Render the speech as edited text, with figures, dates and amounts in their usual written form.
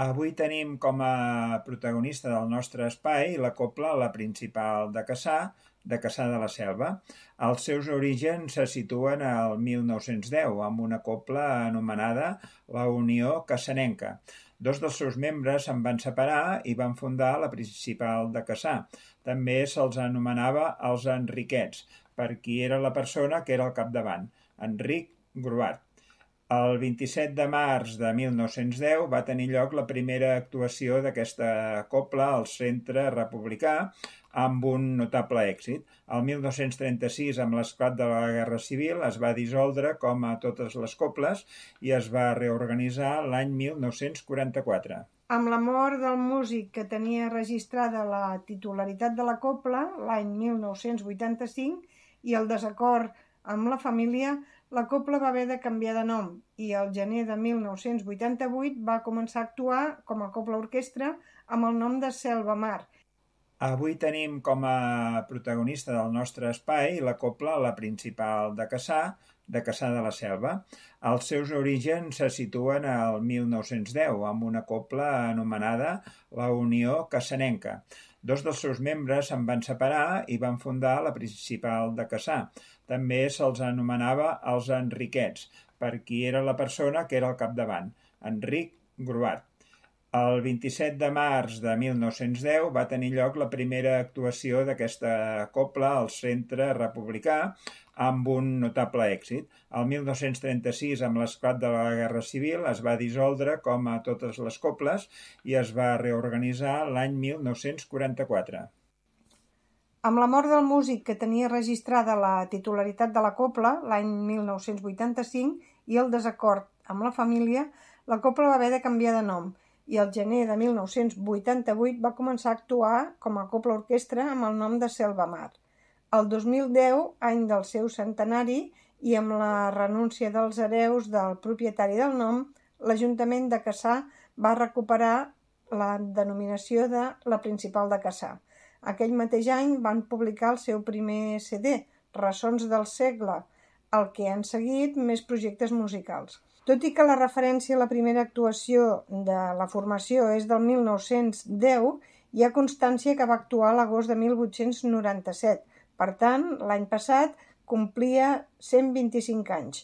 Avui tenim com a protagonista del nostre espai la cobla La Principal de Cassà de la Selva. Els seus orígens se situen al 1910 amb una cobla anomenada la Unió Cassanenca. Dos dels seus membres se'n van separar i van fundar La Principal de Cassà. També se'ls anomenava els Enriquets, per qui era la persona que era al capdavant, Enric Gruart. El 27 de març de 1910 va tenir lloc la primera actuació d'aquesta cobla al Centre Republicà amb un notable èxit. El 1936, amb l'esclat de la Guerra Civil, es va dissoldre com a totes les cobles i es va reorganitzar l'any 1944. Amb la mort del músic que tenia registrada la titularitat de la cobla l'any 1985 i el desacord amb la família, la cobla va haver de canviar de nom i al gener de 1988 va començar a actuar com a cobla orquestra amb el nom de Selva Mar. Avui tenim com a protagonista del nostre espai la cobla La Principal de Cassà de la Selva. Els seus orígens se situen al 1910 amb una cobla anomenada la Unió Cassanenca. Dos dels seus membres se'n van separar i van fundar La Principal de Cassà. També se'ls anomenava els Enriquets, per qui era la persona que era al capdavant, Enric Gruart. El 27 de març de 1910 va tenir lloc la primera actuació d'aquesta cobla al Centre Republicà amb un notable èxit. El 1936, amb l'esclat de la Guerra Civil, es va dissoldre com a totes les cobles i es va reorganitzar l'any 1944. Amb la mort del músic que tenia registrada la titularitat de la cobla l'any 1985 i el desacord amb la família, la cobla va haver de canviar de nom i al gener de 1988 va començar a actuar com a cobla orquestra amb el nom de Selva Mar. El 2010, any del seu centenari, i amb la renúncia dels hereus del propietari del nom, l'Ajuntament de Cassà va recuperar la denominació de La Principal de Cassà. Aquell mateix any van publicar el seu primer CD, Ressons del segle, al que han seguit més projectes musicals. Tot i que la referència a la primera actuació de la formació és del 1910, hi ha constància que va actuar a l'agost de 1897. Per tant, l'any passat complia 125 anys.